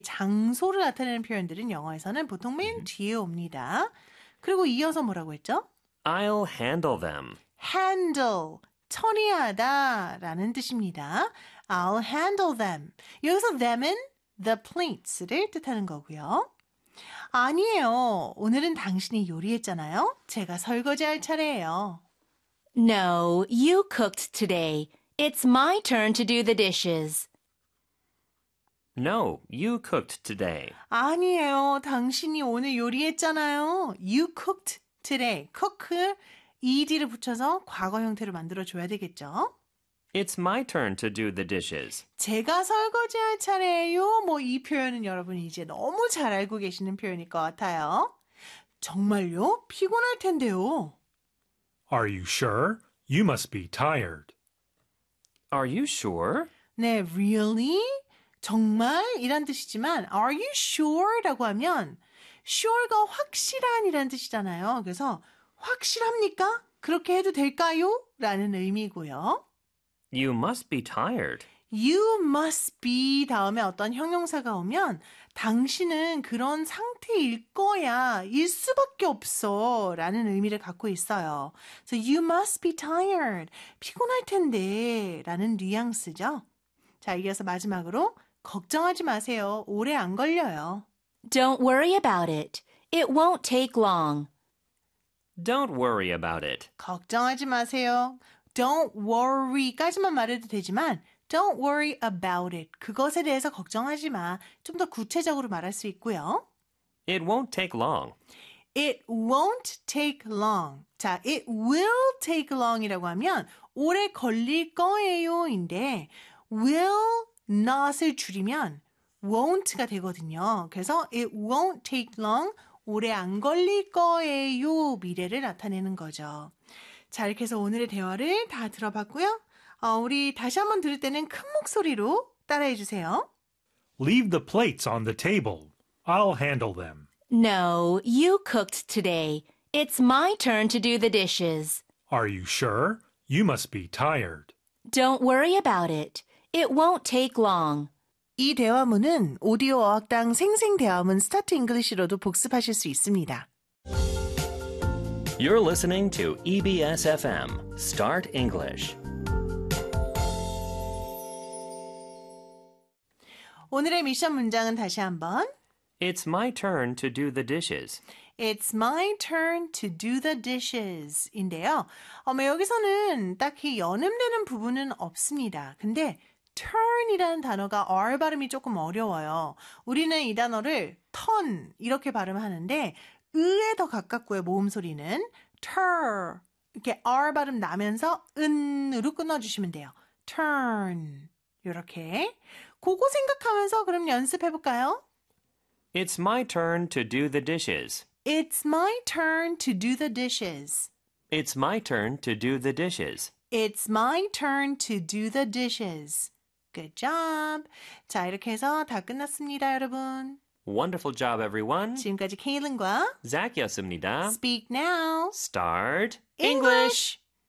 장소를 나타내는 표현들은 영어에서는 보통 맨 뒤에 옵니다. 그리고 이어서 뭐라고 했죠? I'll handle them. handle, 처리하다 라는 뜻입니다. I'll handle them. 여기서 them은 the plates를 뜻하는 거고요. 아니에요. 오늘은 당신이 요리했잖아요. 제가 설거지할 차례예요. No, you cooked today. It's my turn to do the dishes. No, you cooked today. 아니에요. 당신이 오늘 요리했잖아요. You cooked today. cook, ed를 붙여서 과거 형태로 만들어줘야 되겠죠. It's my turn to do the dishes. 제가 설거지할 차례예요. 뭐 이 표현은 여러분이 이제 너무 잘 알고 계시는 표현일 것 같아요. 정말요? 피곤할 텐데요. Are you sure? You must be tired. Are you sure? 네, really? 정말? 이란 뜻이지만 are you sure? 라고 하면 sure가 확실한 이란 뜻이잖아요. 그래서 확실합니까? 그렇게 해도 될까요? 라는 의미고요. You must be tired. You must be 다음에 어떤 형용사가 오면 당신은 그런 상태일 거야, 일 수밖에 없어 라는 의미를 갖고 있어요. So you must be tired. 피곤할 텐데 라는 뉘앙스죠. 자, 이어서 마지막으로 걱정하지 마세요. 오래 안 걸려요. Don't worry about it. It won't take long. Don't worry about it. 걱정하지 마세요. Don't worry까지만 말해도 되지만 Don't worry about it. 그것에 대해서 걱정하지 마. 좀 더 구체적으로 말할 수 있고요. It won't take long. It won't take long. 자, it will take long이라고 하면 오래 걸릴 거예요인데 will not을 줄이면 won't가 되거든요. 그래서 it won't take long. 오래 안 걸릴 거예요. 미래를 나타내는 거죠. 자, 이렇게 해서 오늘의 대화를 다 들어봤고요. 우리 다시 한번 들을 때는 큰 목소리로 따라해 주세요. Leave the plates on the table. I'll handle them. No, you cooked today. It's my turn to do the dishes. Are you sure? You must be tired. Don't worry about it. It won't take long. 이 대화문은 오디오 어학당 생생대화문 스타트 잉글리시로도 복습하실 수 있습니다. You're listening to EBS FM, Start English. 오늘의 미션 문장은 다시 한번. It's my turn to do the dishes. It's my turn to do the dishes 인데요. 여기서는 딱히 연음되는 부분은 없습니다. 근데 turn이라는 단어가 R 발음이 조금 어려워요. 우리는 이 단어를 turn 이렇게 발음하는데 으에 더 가깝고요. 모음 소리는 tur 이렇게 R 발음 나면서 은으로 끊어주시면 돼요. turn 이렇게 그거 생각하면서 그럼 연습해볼까요? It's my turn to do the dishes. It's my turn to do the dishes. It's my turn to do the dishes. It's my turn to do the dishes. Good job. 자, 이렇게 해서 다 끝났습니다, 여러분. Wonderful job, everyone. 지금까지 케일린과 Zach였습니다. Speak Now. Start English.